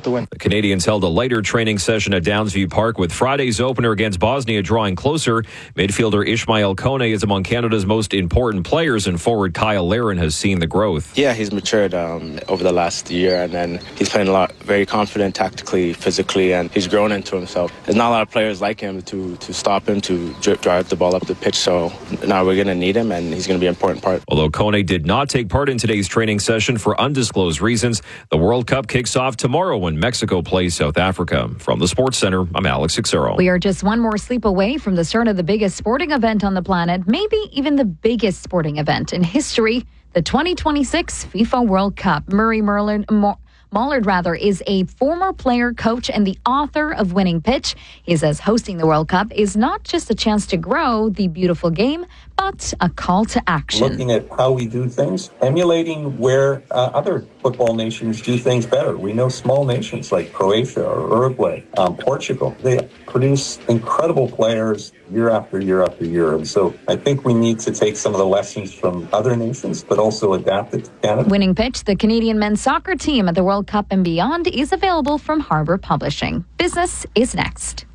with the win. The Canadians held a lighter training session at Downsview Park with Friday's opener against Bosnia drawing closer. Midfielder Ishmael Kone is among Canada's most important players, and forward Kyle Larin has seen the growth. Yeah, he's matured over the last year, and then he's playing a lot, very confident tactically, physically, and he's grown into himself. There's not a lot of players like him to stop him, to drive the ball up the pitch, so now we're going to need him, and he's going to be an important part. Although Kone did not take part in today's training session for undisclosed reasons, the World Cup kicks off tomorrow when Mexico plays South Africa. From the Sports Center, I'm Alex Xero. We are just one more sleep away from the start of the biggest sporting event on the planet, maybe even the biggest sporting event in history, the 2026 FIFA World Cup. Murray Mollard is a former player, coach, and the author of Winning Pitch. He says hosting the World Cup is not just a chance to grow the beautiful game, but a call to action. Looking at how we do things, emulating where other football nations do things better. We know small nations like Croatia or Uruguay, Portugal, they produce incredible players year after year after year. And so I think we need to take some of the lessons from other nations, but also adapt it to Canada. Winning Pitch, the Canadian men's soccer team at the World Cup and beyond, is available from Harbor Publishing. Business is next.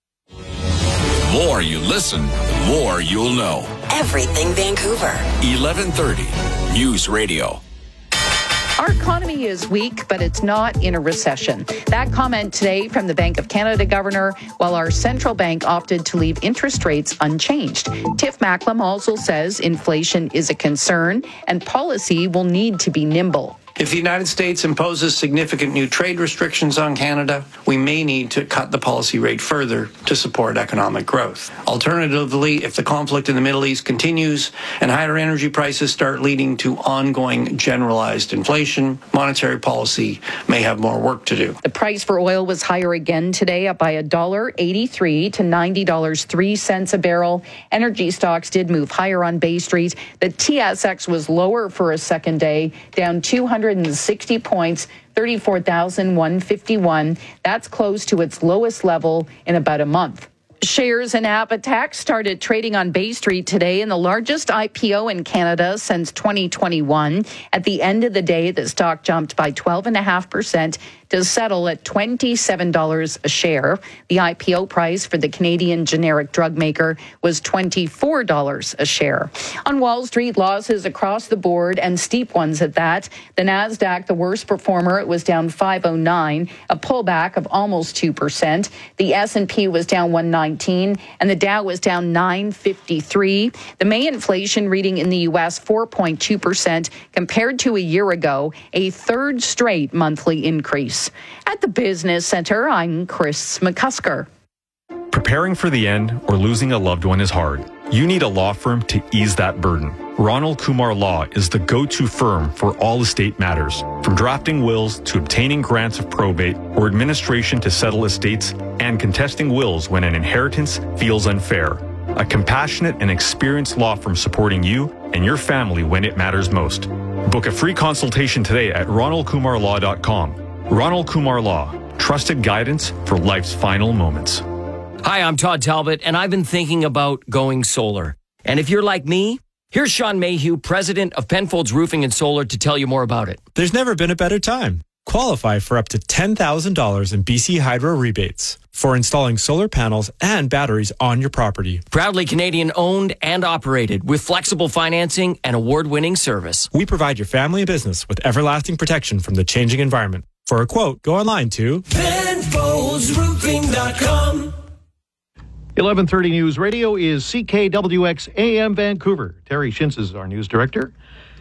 The more you listen, the more you'll know. Everything Vancouver. 1130 News Radio. Our economy is weak, but it's not in a recession. That comment today from the Bank of Canada governor, while our central bank opted to leave interest rates unchanged. Tiff Macklem also says inflation is a concern and policy will need to be nimble. If the United States imposes significant new trade restrictions on Canada, we may need to cut the policy rate further to support economic growth. Alternatively, if the conflict in the Middle East continues and higher energy prices start leading to ongoing generalized inflation, monetary policy may have more work to do. The price for oil was higher again today, up by $1.83 to $90.03 a barrel. Energy stocks did move higher on Bay Street. The TSX was lower for a second day, down 260 points, 34,151. That's close to its lowest level in about a month. Shares in Apotex started trading on Bay Street today in the largest IPO in Canada since 2021. At the end of the day, the stock jumped by 12.5% to settle at $27 a share. The IPO price for the Canadian generic drug maker was $24 a share. On Wall Street, losses across the board and steep ones at that. The Nasdaq, the worst performer, it was down 509, a pullback of almost 2%. The S&P was down 119, and the Dow was down 953. The May inflation reading in the U.S. 4.2% compared to a year ago, a third straight monthly increase. At the Business Center, I'm Chris McCusker. Preparing for the end or losing a loved one is hard. You need a law firm to ease that burden. Ronald Kumar Law is the go-to firm for all estate matters, from drafting wills to obtaining grants of probate or administration to settle estates and contesting wills when an inheritance feels unfair. A compassionate and experienced law firm supporting you and your family when it matters most. Book a free consultation today at ronaldkumarlaw.com. Ronald Kumar Law, trusted guidance for life's final moments. Hi, I'm Todd Talbot, and I've been thinking about going solar. And if you're like me, here's Sean Mayhew, president of Penfolds Roofing and Solar, to tell you more about it. There's never been a better time. Qualify for up to $10,000 in BC Hydro rebates for installing solar panels and batteries on your property. Proudly Canadian owned and operated with flexible financing and award-winning service. We provide your family and business with everlasting protection from the changing environment. For a quote, go online to PenfoldsRoofing.com. 1130 News Radio is CKWX AM Vancouver. Terry Shintz is our news director.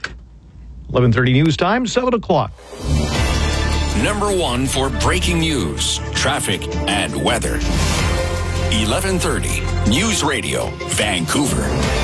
1130 News Time, 7 o'clock. Number one for breaking news, traffic, and weather. 1130 News Radio, Vancouver.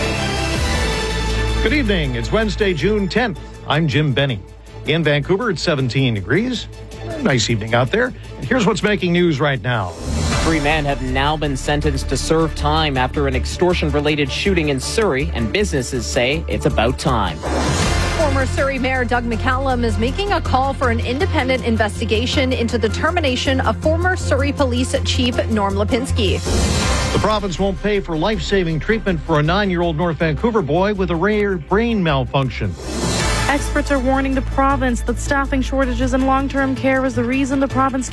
Good evening. It's Wednesday, June 10th. I'm Jim Benny. In Vancouver, it's 17 degrees. Nice evening out there. And here's what's making news right now. 3 men have now been sentenced to serve time after an extortion-related shooting in Surrey, and businesses say it's about time. Former Surrey Mayor Doug McCallum is making a call for an independent investigation into the termination of former Surrey Police Chief Norm Lipinski. The province won't pay for life-saving treatment for a 9-year-old North Vancouver boy with a rare brain malfunction. Experts are warning the province that staffing shortages in long-term care is the reason the province